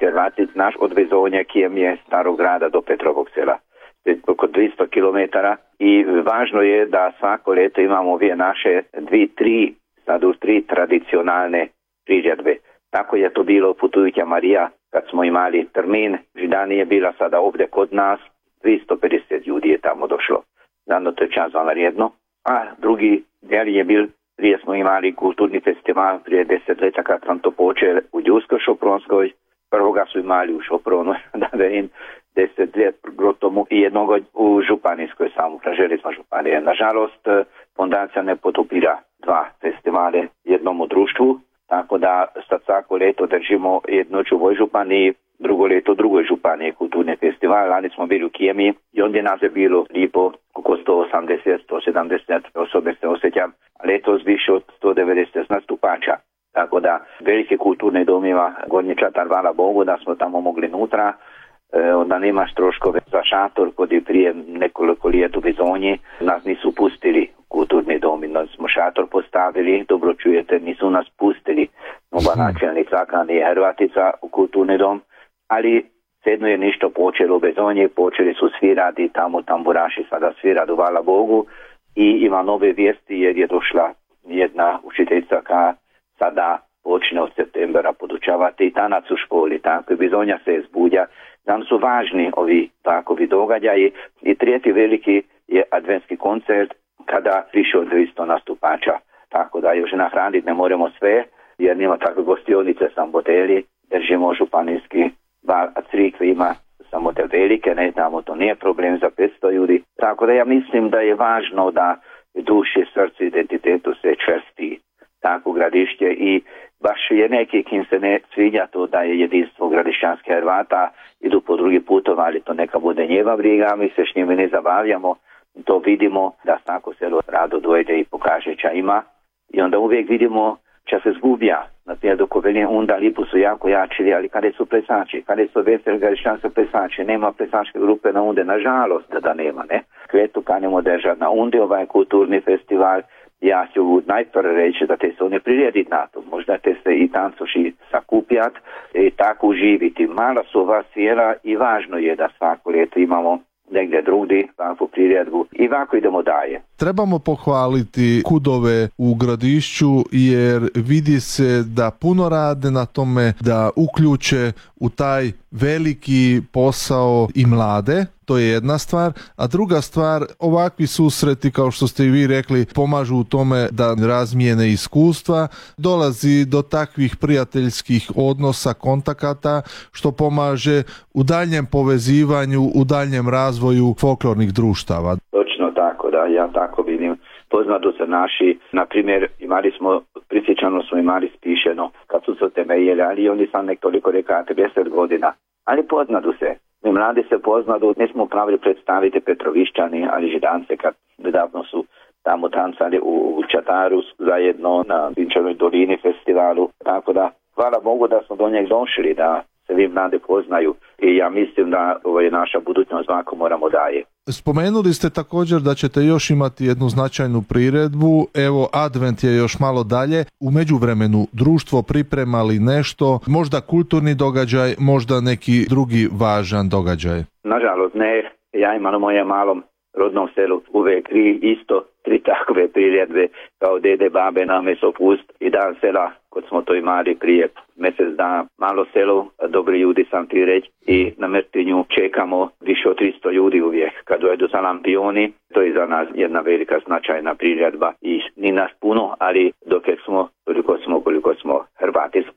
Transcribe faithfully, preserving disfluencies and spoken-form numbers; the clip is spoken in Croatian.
Hrvati naš od Vezonja, Kijemije, Starog grada do Petrovog sela. Oko dvjesto kilometara i važno je da svako leto imamo ove naše dvi, tri, sad už tri tradicionalne priredbe. Tako je to bilo u Putujuća Marija kad smo imali termin. Židani je bila sada ovdje kod nas, dvjesto pedeset ljudi je tamo došlo. Zato to je čas vanredno. A drugi del je bil, prije smo imali kulturni festival prije deset leta kad sam to počeo u Đursko-Šopronskoj. Prvoga su imali u Šopronu, da verim, deset let grotomu i jednog u Županijskoj samoupravi, Železna županija. Nažalost, fondacija ne podupira dva festivale jednom u društvu, tako da sad svako leto držimo jednoć u ovoj županiji, drugo leto u drugoj županiji kulturni festival. Lani smo bili u Kijemiji i ondje nas je bilo lipo oko sto osamdeset, sto sedamdeset osobe se osjećam, a letos više od sto devedeset nastupača. Tako da velike kulturne domima Gornji Čatar, hvala Bogu da smo tamo mogli nutra, e, onda nemaš troškove za šator, kod je prije nekoliko lijeta u Vezonji, nas nisu pustili kulturni dom, da smo šator postavili, dobro čujete, nisu nas pustili, noba načelnik Zakani Hrvatica u kulturni dom, ali sedno je ništo počelo u Vezonji, počeli su svirati, tamo tamburaši sada svirati, hvala Bogu, i ima nove vijesti jer je došla jedna učiteljica ka sada počne od septembra podučavati i tanac u školi, tako i Vezonja se zbudja. Nam su važni ovi takovi događaji i trijeti veliki je adventski koncert kada više od dvjesto nastupača. Tako da još nahraniti ne moramo sve jer nema takve gostionice sam hoteli, držimo županijski bar, a crikve ima samo te velike, ne znamo, to nije problem za petsto ljudi. Tako da ja mislim da je važno da duši, srce, identitetu se čvrsti tako gradišće i baš je neki kim se ne sviđa to da je jedinstvo gradišćanske Hrvata, idu po drugi putovali, ali to neka bude njeva briga, mi se s njime ne zabavljamo, to vidimo da svako selo rado dojde i pokaže ča ima i onda uvijek vidimo ča se zgubja. Na primjer dok uveli onda lipu su jako jačili, ali kada su plesači, kada su veseli gradišćanske plesači, nema plesačke grupe na unde, nažalost da nema, ne. Kvetu kanemo držati na unde ovaj kulturni festival. Ja ću najprve reći da te se oni prirediti na to. Možda te se i tancoši sakupjat i tako uživiti. Mala su ova sjela i važno je da svako ljeto imamo negdje drugdje takvu priredbu i ovako idemo dalje. Trebamo pohvaliti kudove u Gradišću jer vidi se da puno rade na tome da uključe u taj veliki posao i mlade. To je jedna stvar, a druga stvar, ovakvi susreti, kao što ste i vi rekli, pomažu u tome da razmijene iskustva, dolazi do takvih prijateljskih odnosa, kontakata, što pomaže u daljnjem povezivanju, u daljnjem razvoju folklornih društava. Točno tako, da, ja tako vidim. Poznatu se naši, na primjer, imali smo, prisjećano smo imali spišeno, kad su se temeljili, ali oni sam nek toliko rekao, trideset godina, ali poznatu se. Mi mladi se poznadu, nismo pravili predstaviti Petrovišćani, ali Židance kad nedavno su tamo tancali u Čataru zajedno na Vinčanoj dolini festivalu. Tako da, hvala Bogu da smo do njeg došli, da se vi mladi poznaju i ja mislim da ovo je naša budućnost, ovako moramo dalje. Spomenuli ste također da ćete još imati jednu značajnu priredbu, evo Advent je još malo dalje, u međuvremenu društvo pripremali nešto, možda kulturni događaj, možda neki drugi važan događaj? Nažalost ne, ja imam na mojem malom rodnom selu uvijek isto tri takve priredbe kao dede, babe, namesopust i dan sela, kod smo to imali prije mjesec dana, malo selo, dobri ljudi sam ti reći i na Mrtinju čekamo više od tristo ljudi uvijek. Kad dojedu za lampioni, to je za nas jedna velika značajna priredba i ni nas puno, ali dok smo, koliko smo, koliko smo Hrvati